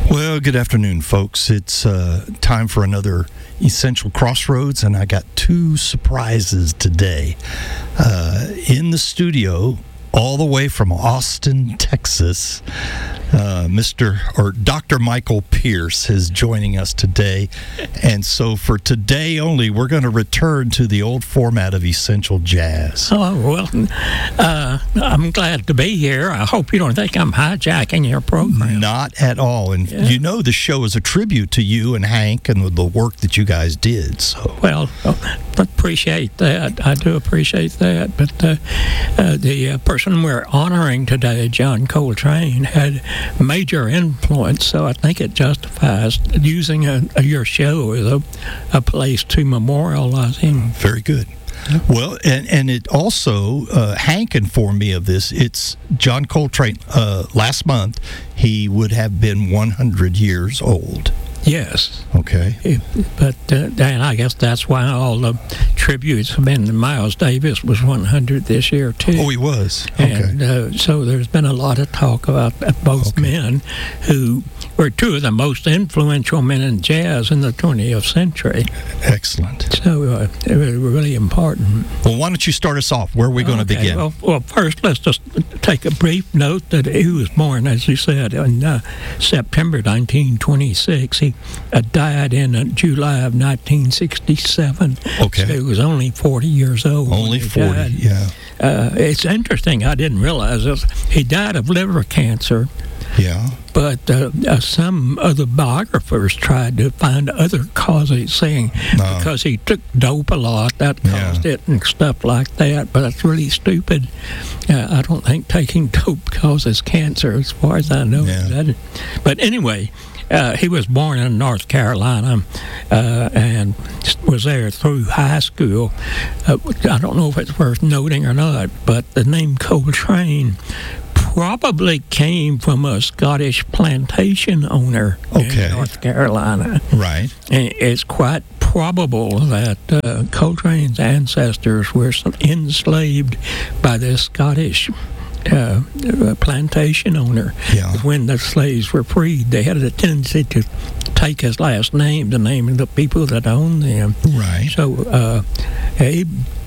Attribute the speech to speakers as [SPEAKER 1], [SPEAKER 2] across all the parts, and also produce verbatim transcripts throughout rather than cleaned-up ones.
[SPEAKER 1] Well, good afternoon, folks. It's uh, time for another Essential Crossroads, and I got two surprises today. Uh, in the studio, all the way from Austin, Texas, uh, Mister or Doctor Michael Pierce is joining us today. And so for today only, we're going to return to the old format of Essential Jazz.
[SPEAKER 2] Oh, well, uh, I'm glad to be here. I hope you don't think I'm hijacking your program.
[SPEAKER 1] Not at all. And
[SPEAKER 2] Yeah.
[SPEAKER 1] you know the show is a tribute to you and Hank and the work that you guys did. So
[SPEAKER 2] Well, uh, appreciate that. I do appreciate that. But uh, uh, the uh, person we're honoring today, John Coltrane, had major influence, so I think it justifies using a, a, your show as a, a place to memorialize him.
[SPEAKER 1] very good. Well, and, and it also, uh, Hank informed me of this. It's John Coltrane, uh, last month, he would have been one hundred years old.
[SPEAKER 2] Yes.
[SPEAKER 1] Okay.
[SPEAKER 2] It- But uh, and I guess that's why all the tributes have been. Miles Davis was one hundred this year too.
[SPEAKER 1] Oh, he was. Okay.
[SPEAKER 2] And uh, so there's been a lot of talk about uh, both
[SPEAKER 1] Okay.
[SPEAKER 2] men who were two of the most influential men in jazz in the twentieth century.
[SPEAKER 1] Excellent.
[SPEAKER 2] So uh, they were really important.
[SPEAKER 1] Well, why don't you start us off? Where are we going to
[SPEAKER 2] Okay,
[SPEAKER 1] begin?
[SPEAKER 2] Well, well, first, let's just take a brief note that he was born, as you said, in uh, September nineteen twenty-six. He uh, died in uh, July of nineteen sixty-seven.
[SPEAKER 1] Okay.
[SPEAKER 2] So he was only forty years old. when
[SPEAKER 1] Only
[SPEAKER 2] he
[SPEAKER 1] forty,
[SPEAKER 2] died.
[SPEAKER 1] yeah.
[SPEAKER 2] Uh, it's interesting. I didn't realize this. He died of liver cancer.
[SPEAKER 1] Yeah.
[SPEAKER 2] But uh, uh, some other biographers tried to find other causes, saying
[SPEAKER 1] No.
[SPEAKER 2] because he took dope a lot, that
[SPEAKER 1] Yeah.
[SPEAKER 2] caused it and stuff like that. But that's really stupid. Uh, I don't think taking dope causes cancer, as far as I know.
[SPEAKER 1] Yeah.
[SPEAKER 2] That- but anyway, uh, he was born in North Carolina uh, and was there through high school. Uh, I don't know if it's worth noting or not, but the name Coltrane probably came from a Scottish plantation owner
[SPEAKER 1] Okay.
[SPEAKER 2] in North Carolina.
[SPEAKER 1] Right.
[SPEAKER 2] And it's quite probable that uh, Coltrane's ancestors were some- enslaved by this Scottish uh, uh, plantation owner.
[SPEAKER 1] Yeah.
[SPEAKER 2] When the slaves were freed, they had a tendency to take his last name, the name of the people that owned them.
[SPEAKER 1] Right.
[SPEAKER 2] So, uh, he,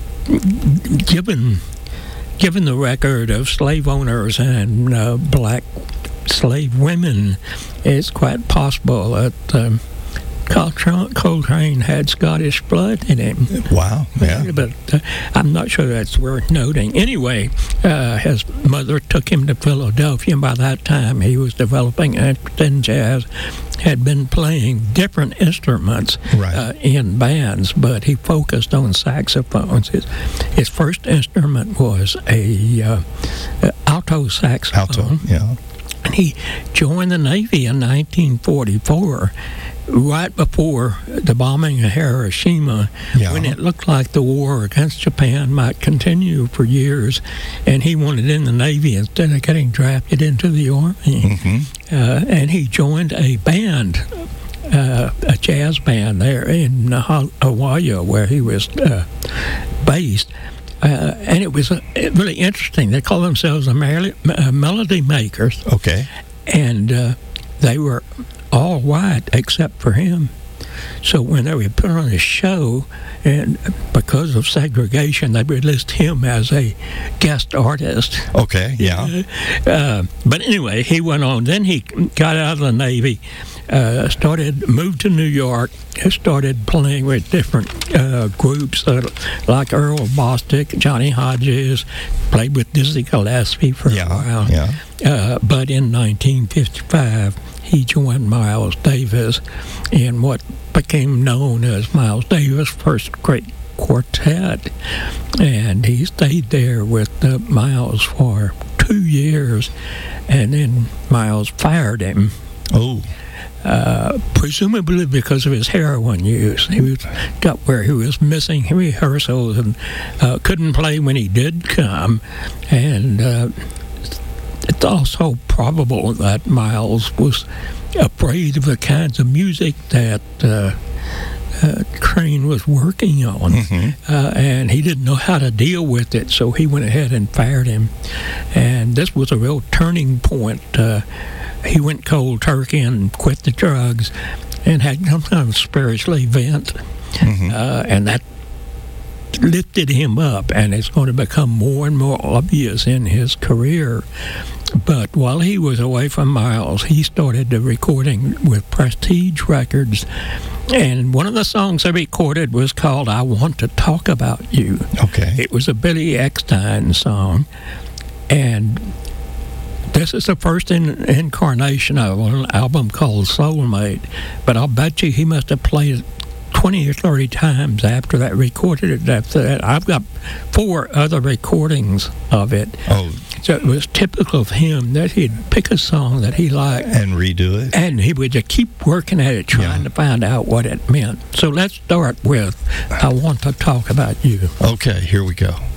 [SPEAKER 2] given given the record of slave owners and uh, black slave women, it's quite possible that um, Coltrane, Coltrane had Scottish blood in him.
[SPEAKER 1] Wow. Yeah.
[SPEAKER 2] But uh, I'm not sure that's worth noting. Anyway, uh, his mother took him to Philadelphia, and by that time he was developing interest in jazz, had been playing different instruments
[SPEAKER 1] Right.
[SPEAKER 2] uh, in bands, but he focused on saxophones. His, his first instrument was a uh, uh, alto saxophone.
[SPEAKER 1] Alto. Yeah.
[SPEAKER 2] And he joined the Navy in nineteen forty-four, right before the bombing of Hiroshima,
[SPEAKER 1] Yeah.
[SPEAKER 2] when it looked like the war against Japan might continue for years, and he wanted in the Navy instead of getting drafted into the Army.
[SPEAKER 1] Mm-hmm.
[SPEAKER 2] Uh, and he joined a band, uh, a jazz band there in Ha- Hawaii, where he was uh, based. Uh, and it was uh, really interesting. They call themselves the Mel- uh, Melody Makers,
[SPEAKER 1] Okay.
[SPEAKER 2] and uh, they were all white except for him. So when they would put on a show, and because of segregation, they would list him as a guest artist.
[SPEAKER 1] Okay. Yeah.
[SPEAKER 2] Uh, but anyway, he went on. Then he got out of the Navy, uh, started, moved to New York, started playing with different uh, groups uh, like Earl Bostic, Johnny Hodges, played with Dizzy Gillespie for a
[SPEAKER 1] Yeah.
[SPEAKER 2] while.
[SPEAKER 1] Yeah.
[SPEAKER 2] Uh, but in nineteen fifty-five, he joined Miles Davis in what became known as Miles Davis' first great quartet. And he stayed there with uh, Miles for two years, and then Miles fired him.
[SPEAKER 1] Oh.
[SPEAKER 2] Uh, presumably because of his heroin use. He was, got where he was missing rehearsals and uh, couldn't play when he did come. And uh, it's also probable that Miles was afraid of the kinds of music that uh, uh, Crane was working on.
[SPEAKER 1] Mm-hmm.
[SPEAKER 2] Uh, and he didn't know how to deal with it, so he went ahead and fired him. And this was a real turning point uh, he went cold turkey and quit the drugs and had some kind of spiritual event,
[SPEAKER 1] Mm-hmm.
[SPEAKER 2] uh, and that lifted him up, and it's going to become more and more obvious in his career. But while he was away from Miles, he started the recording with Prestige Records, and one of the songs I recorded was called I Want to Talk About You.
[SPEAKER 1] Okay.
[SPEAKER 2] It was a Billy Eckstine song, and this is the first in, incarnation of an album called Soulmate, but I'll bet you he must have played it twenty or thirty times after that, recorded it after that. I've got four other recordings of it.
[SPEAKER 1] Oh,
[SPEAKER 2] So it was typical of him that he'd pick a song that he liked,
[SPEAKER 1] and redo it.
[SPEAKER 2] and he would just keep working at it, trying
[SPEAKER 1] Yeah.
[SPEAKER 2] to find out what it meant. So let's start with I Want to Talk About You.
[SPEAKER 1] Okay, here we go.